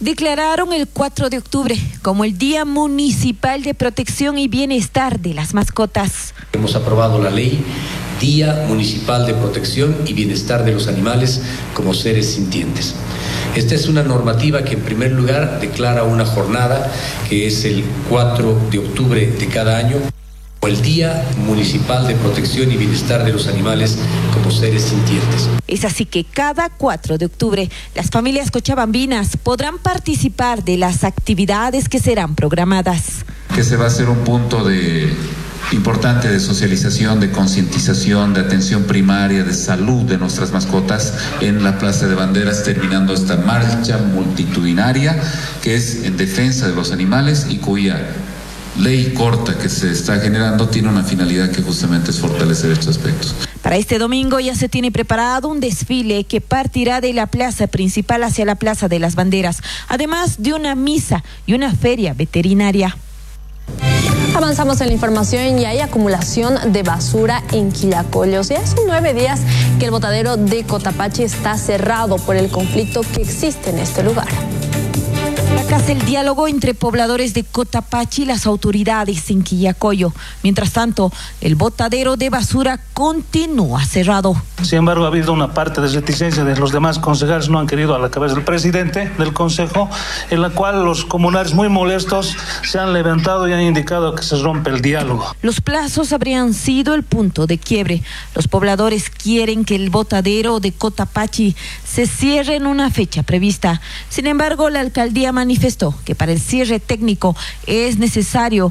Declararon el 4 de octubre como el Día Municipal de Protección y Bienestar de las Mascotas. Hemos aprobado la ley Día Municipal de Protección y Bienestar de los Animales como seres sintientes. Esta es una normativa que en primer lugar declara una jornada que es el 4 de octubre de cada año, o el Día Municipal de Protección y Bienestar de los Animales como seres sintientes. Es así que cada 4 de octubre las familias cochabambinas podrán participar de las actividades que serán programadas. Que se va a hacer un punto importante de socialización, de concientización, de atención primaria, de salud de nuestras mascotas en la Plaza de Banderas, terminando esta marcha multitudinaria que es en defensa de los animales y cuya ley corta que se está generando tiene una finalidad que justamente es fortalecer estos aspectos. Para este domingo ya se tiene preparado un desfile que partirá de la plaza principal hacia la Plaza de las Banderas, además de una misa y una feria veterinaria. Avanzamos en la información y hay acumulación de basura en Quillacollos. Ya hace 9 días que el botadero de Cotapachi está cerrado por el conflicto que existe en este lugar. Fracasa el diálogo entre pobladores de Cotapachi y las autoridades en Quillacollo. Mientras tanto, el botadero de basura continúa cerrado. Sin embargo, ha habido una parte de reticencia de los demás concejales, no han querido a la cabeza del presidente del consejo, en la cual los comunales muy molestos se han levantado y han indicado que se rompe el diálogo. Los plazos habrían sido el punto de quiebre. Los pobladores quieren que el botadero de Cotapachi se cierre en una fecha prevista. Sin embargo, la alcaldía manifestó que para el cierre técnico es necesario.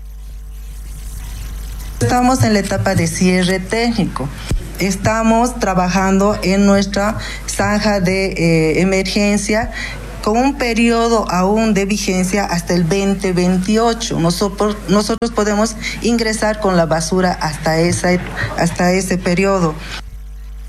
Estamos en la etapa de cierre técnico. Estamos trabajando en nuestra zanja de emergencia con un periodo aún de vigencia hasta el 2028. Nosotros podemos ingresar con la basura hasta ese periodo.